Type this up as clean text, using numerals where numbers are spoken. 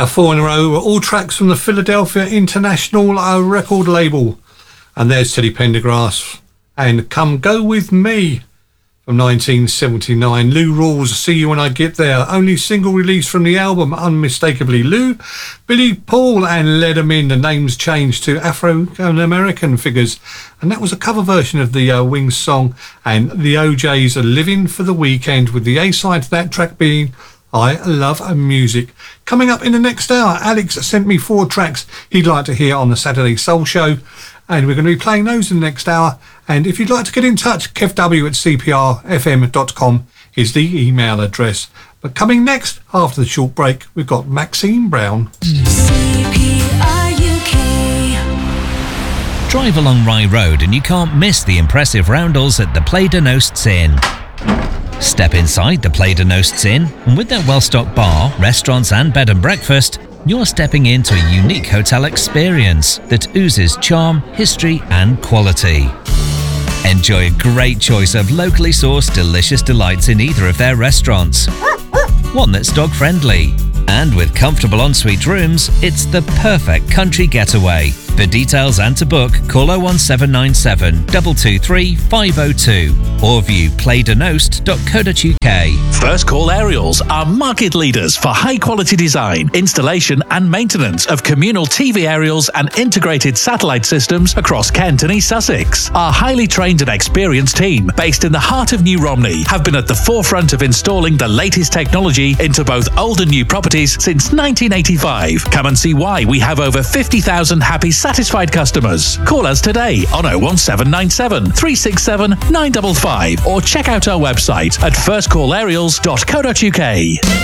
Our 4 in a row were all tracks from the Philadelphia International record label. And there's Teddy Pendergrass and Come Go With Me from 1979. Lou Rawls, See You When I Get There. Only single release from the album, unmistakably Lou. Billy Paul and Let 'Em In. The names changed to Afro-American figures. And that was a cover version of the Wings song. And the OJ's Living for the Weekend, with the A-side to that track being I Love Music. Coming up in the next hour, Alex sent me 4 tracks he'd like to hear on the Saturday Soul Show, and we're going to be playing those in the next hour. And if you'd like to get in touch, kevw@cprfm.com is the email address. But coming next, after the short break, we've got Maxine Brown. Drive along Rye Road and you can't miss the impressive roundels at the Play de Nosts Inn. Step inside the Play de Nosts Inn, and with their well-stocked bar, restaurants and bed and breakfast, you're stepping into a unique hotel experience that oozes charm, history and quality. Enjoy a great choice of locally sourced delicious delights in either of their restaurants. One that's dog-friendly. And with comfortable ensuite rooms, it's the perfect country getaway. For details and to book, call 01797 223 502 or view playdenost.co.uk. First Call Aerials are market leaders for high-quality design, installation and maintenance of communal TV aerials and integrated satellite systems across Kent and East Sussex. Our highly trained and experienced team, based in the heart of New Romney, have been at the forefront of installing the latest technology into both old and new properties since 1985. Come and see why we have over 50,000 happy, satisfied customers. Call us today on 01797 367 955 or check out our website at firstcallaerials.co.uk.